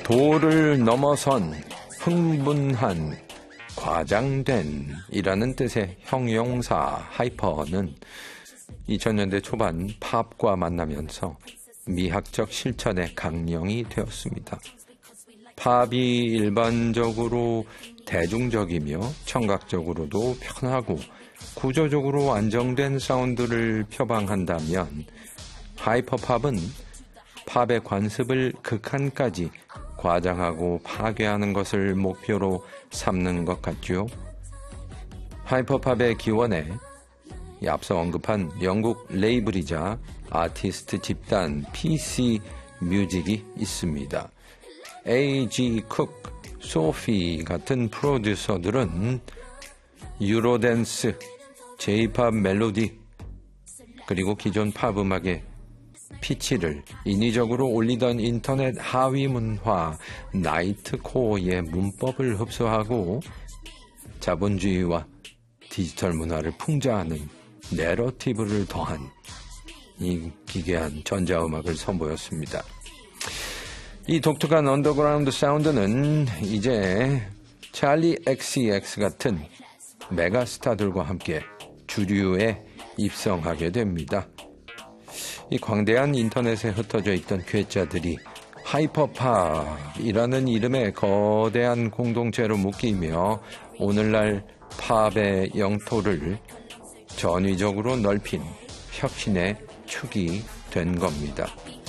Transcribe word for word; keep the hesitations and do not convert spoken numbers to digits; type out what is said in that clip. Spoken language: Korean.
도를 넘어선 흥분한 과장된 이라는 뜻의 형용사 하이퍼는 이천 년대 초반 팝과 만나면서 미학적 실천의 강령이 되었습니다. 팝이 일반적으로 대중적이며 청각적으로도 편하고 구조적으로 안정된 사운드를 표방한다면 하이퍼팝은 팝의 관습을 극한까지 과장하고 파괴하는 것을 목표로 삼는 것 같죠. 하이퍼팝의 기원에 앞서 언급한 영국 레이블이자 아티스트 집단 피씨 뮤직이 있습니다. 에이지 쿡, 소피 같은 프로듀서들은 유로댄스, 제이팝 멜로디, 그리고 기존 팝 음악의 피치를 인위적으로 올리던 인터넷 하위 문화 나이트코어의 문법을 흡수하고 자본주의와 디지털 문화를 풍자하는 내러티브를 더한 이 기괴한 전자음악을 선보였습니다. 이 독특한 언더그라운드 사운드는 이제 찰리 엑스이엑스 같은 메가스타들과 함께 주류에 입성하게 됩니다. 이 광대한 인터넷에 흩어져 있던 괴짜들이 하이퍼팝이라는 이름의 거대한 공동체로 묶이며 오늘날 팝의 영토를 전위적으로 넓힌 혁신의 축이 된 겁니다.